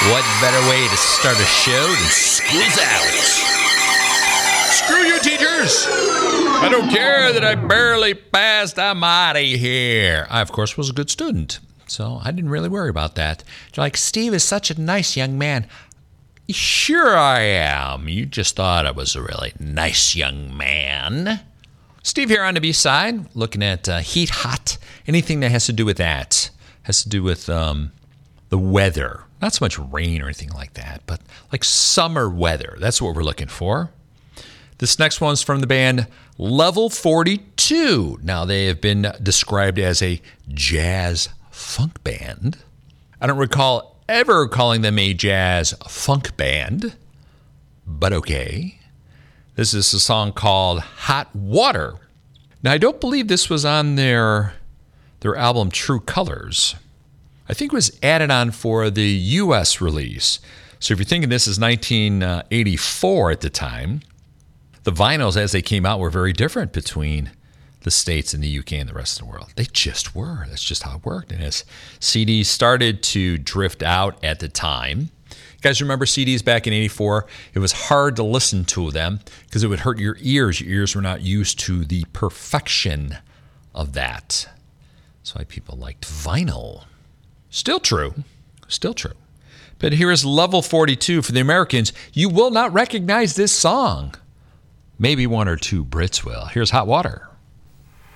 What better way to start a show than School's Out? Screw you, teachers! I don't care that I barely passed. I'm out of here. I, of course, was a good student, so I didn't really worry about that. They're like, Steve is such a nice young man. Sure I am. You just thought I was a really nice young man. Steve here on the B-side, looking at Heat Hot. Anything that has to do with that. Has to do with the weather. Not so much rain or anything like that, but like summer weather. That's what we're looking for. This next one's from the band Level 42. Now, they have been described as a jazz funk band. I don't recall ever calling them a jazz funk band, but okay. This is a song called Hot Water. Now, I don't believe this was on their album True Colors. I think it was added on for the U.S. release. So if you're thinking this is 1984 at the time, the vinyls as they came out were very different between the States and the UK and the rest of the world. They just were. That's just how it worked. And as CDs started to drift out at the time, you guys remember CDs back in 84? It was hard to listen to them because it would hurt your ears. Your ears were not used to the perfection of that. That's why people liked vinyl. Still true. Still true. But here is Level 42 for the Americans. You will not recognize this song. Maybe one or two Brits will. Here's Hot Water.